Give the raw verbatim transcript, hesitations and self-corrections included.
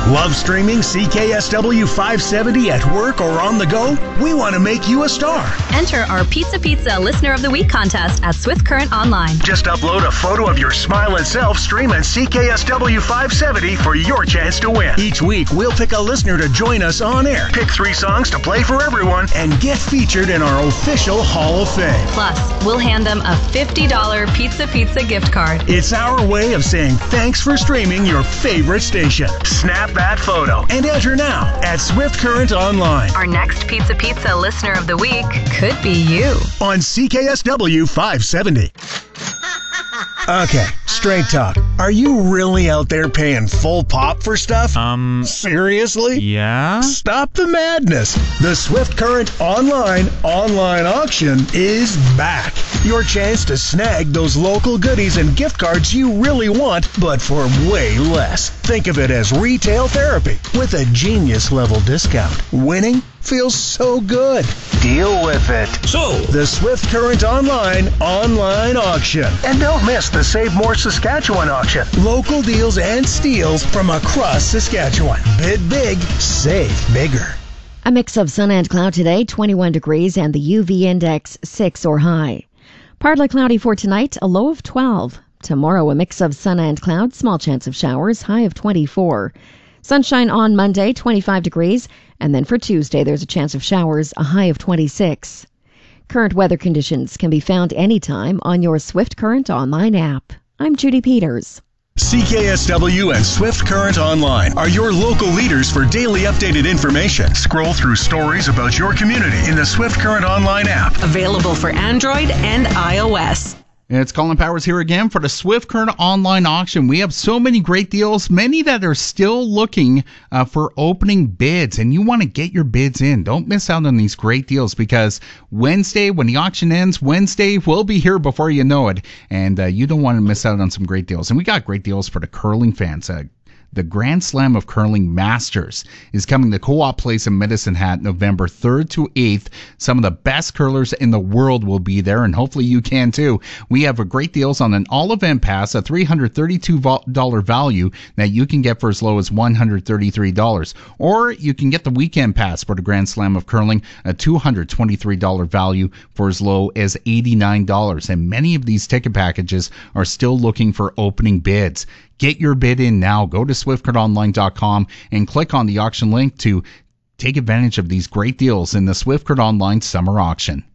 Love streaming C K S W five seventy at work or on the go? We want to make you a star. Enter our Pizza Pizza Listener of the Week contest at Swift Current Online. Just upload a photo of your smiling self streaming C K S W five seventy for your chance to win. Each week, we'll pick a listener to join us on air, pick three songs to play for everyone, and get featured in our official Hall of Fame. Plus, we'll hand them a fifty dollars Pizza Pizza gift card. It's our way of saying thanks for streaming your favorite station. Snap that photo and enter now at Swift Current Online. Our next Pizza Pizza Listener of the Week could be you. On C K S W five seventy. Okay, straight talk. Are you really out there paying full pop for stuff? Um, Seriously? yeah? Stop the madness. The Swift Current Online online auction is back. Your chance to snag those local goodies and gift cards you really want, but for way less. Think of it as retail therapy with a genius level discount. Winning feels so good. Deal with it. So, The Swift Current Online online auction. And don't miss the Save More Saskatchewan auction. Local deals and steals from across Saskatchewan. Bid big, save bigger. A mix of sun and cloud today, twenty-one degrees, and the U V index six or high. Partly cloudy for tonight, a low of twelve. Tomorrow, a mix of sun and cloud, small chance of showers, high of twenty-four. Sunshine on Monday, twenty-five degrees, and then for Tuesday, there's a chance of showers, a high of twenty-six. Current weather conditions can be found anytime on your Swift Current Online app. I'm Judy Peters. C K S W and Swift Current Online are your local leaders for daily updated information. Scroll through stories about your community in the Swift Current Online app. Available for Android and iOS. It's Colin Powers here again for the Swift Current Online Auction. We have so many great deals, many that are still looking uh, for opening bids, and you want to get your bids in. Don't miss out on these great deals because Wednesday, when the auction ends, Wednesday will be here before you know it, and uh, you don't want to miss out on some great deals. And we got great deals for the curling fans. Uh, The Grand Slam of Curling Masters is coming to Co-op Place in Medicine Hat November third to eighth. Some of the best curlers in the world will be there, and hopefully you can too. We have a great deals on an all-event pass, a three hundred thirty-two dollars value that you can get for as low as one hundred thirty-three dollars. Or you can get the weekend pass for the Grand Slam of Curling, a two hundred twenty-three dollars value for as low as eighty-nine dollars. And many of these ticket packages are still looking for opening bids. Get your bid in now. Go to swift current online dot com and click on the auction link to take advantage of these great deals in the Swift Current Online Summer Auction.